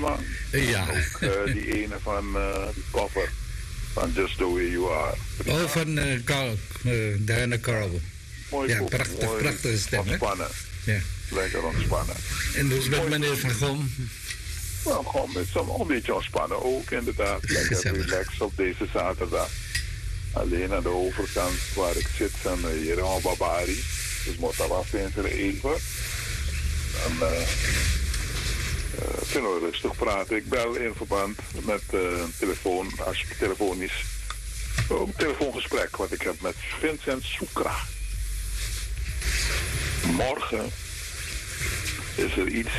man. Ja. Ook die ene van die cover van Just The Way You Are. Oh, van Diana Carl. Mooi ja, boek, prachtige stem, hè? Ontspannen. Ja. Lekker ontspannen. En dus met meneer Van Gom? Nou, gewoon met een beetje ontspannen ook, inderdaad. Lekker relax op deze zaterdag. Alleen aan de overkant waar ik zit zijn hier in Babari. Dus moet dat afvinken even. En kunnen we rustig praten. Ik bel in verband met telefoon, telefonisch. Een telefoongesprek wat ik heb met Vincent Soekra. Morgen is er iets,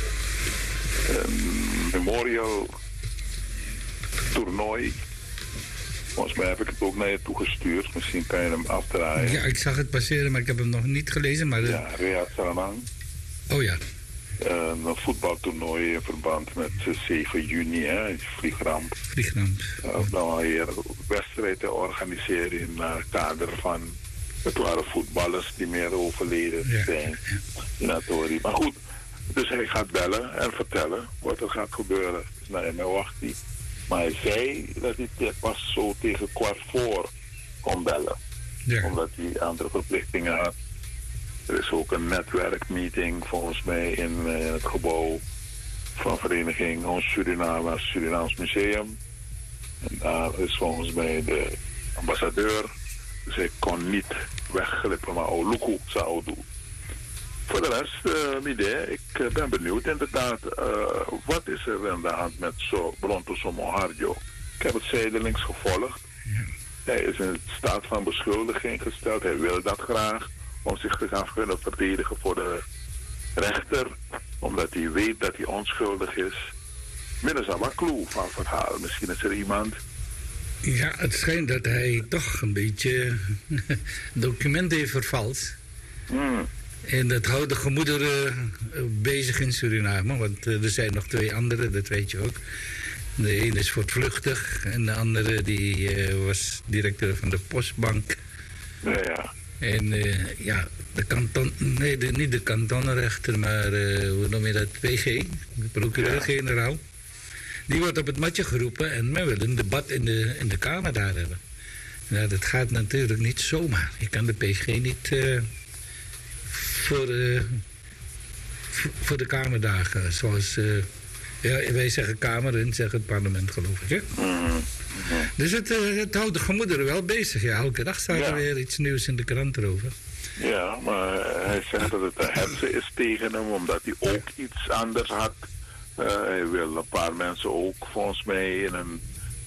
een memorial toernooi. Volgens mij heb ik het ook naar je toegestuurd. Misschien kan je hem afdraaien. Ja, ik zag het passeren, maar ik heb hem nog niet gelezen. Maar ja, Riyad Salamang. Oh ja. Een voetbaltoernooi in verband met 7 juni, hè, Vliegramp. Vliegramp. Nou, hier wedstrijden organiseren in het kader van... Het waren voetballers die meer overleden zijn. Ja. Maar goed, dus hij gaat bellen en vertellen wat er gaat gebeuren. Dus nou, en dan wacht hij. Maar hij zei dat hij pas zo tegen 15:15 kon bellen. Ja. Omdat hij andere verplichtingen had. Er is ook een netwerkmeeting volgens mij in het gebouw van vereniging Ons Suriname, Surinaams Museum. En daar is volgens mij de ambassadeur. Dus hij kon niet wegglippen, maar Oluku zou doen. Voor de rest, idee, ik ben benieuwd inderdaad, wat is er aan de hand met Bronto Somoharjo? Ik heb het zijdelings gevolgd. Ja. Hij is in staat van beschuldiging gesteld, hij wil dat graag, om zich te gaan kunnen verdedigen voor de rechter, omdat hij weet dat hij onschuldig is. Minus aan wat clue van verhaal, misschien is er iemand... Ja, het schijnt dat hij toch een beetje documenten heeft vervalst. En dat houdt de gemoederen bezig in Suriname. Want er zijn nog 2 anderen, dat weet je ook. De ene is voortvluchtig en de andere die was directeur van de Postbank. Ja. En ja, de kanton... Nee, niet de kantonrechter, maar hoe noem je dat? PG, de procureur-generaal. Die wordt op het matje geroepen en men wil een debat in de Kamer daar hebben. Nou, dat gaat natuurlijk niet zomaar. Je kan de PG niet voor de Kamerdagen, zoals... ja, wij zeggen Kamer en zeggen het parlement, geloof ik. Hè? Dus het houdt de gemoederen wel bezig. Ja, elke dag staat er weer iets nieuws in de krant erover. Ja, maar hij zegt dat het een hetze is tegen hem, omdat hij ook iets anders had. Hij wil een paar mensen ook volgens mij in een...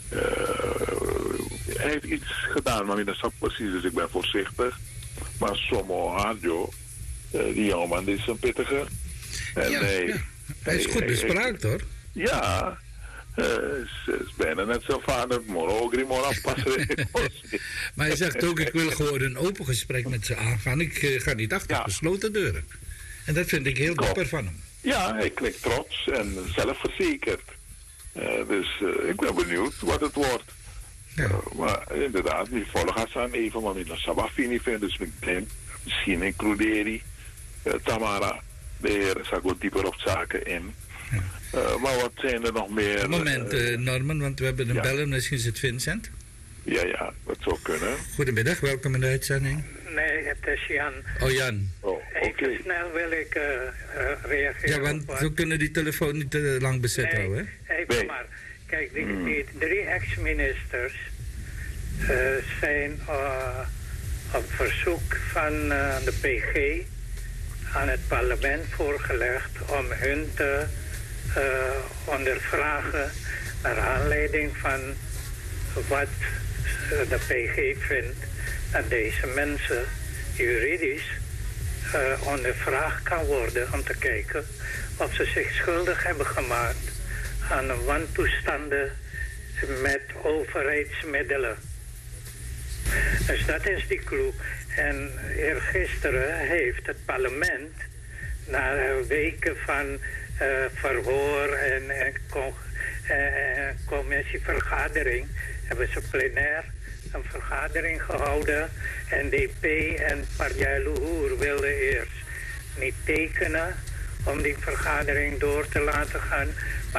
hij heeft iets gedaan, maar niet zo precies, dus ik ben voorzichtig. Maar Somoharjo, die jongeman, die is een pittige. En hij is goed bespraakt, hoor. Ja, is bijna net zo vader, Morogri, passen. Maar hij zegt ook, ik wil gewoon een open gesprek met ze aangaan. Ik ga niet achter gesloten deuren. En dat vind ik heel dapper van hem. Ja, hij klinkt trots en zelfverzekerd. Dus ik ben benieuwd wat het wordt. Ja. Maar inderdaad, die volgers aan even, maar niet een Sabafini vindt. Dus ik denk, misschien includeri Tamara. De heer zag wat dieper op zaken in. Ja. Maar wat zijn er nog meer? Een moment, Norman, want we hebben een bellen. Misschien is het Vincent. Ja, dat zou kunnen. Goedemiddag, welkom in de uitzending. Nee, het is Jan. Oh, Jan. Even snel wil ik reageren. Ja, want we kunnen die telefoon niet te lang bezet houden. Even maar. Kijk, die 3 ex-ministers zijn op verzoek van de PG aan het parlement voorgelegd om hun te ondervragen naar aanleiding van wat de PG vindt dat deze mensen juridisch ondervraagd kan worden om te kijken of ze zich schuldig hebben gemaakt aan wantoestanden met overheidsmiddelen. Dus dat is die clue. En eergisteren heeft het parlement na weken van verhoor en commissievergadering hebben ze plenair een vergadering gehouden. NDP en Partij Luhur wilden eerst niet tekenen om die vergadering door te laten gaan.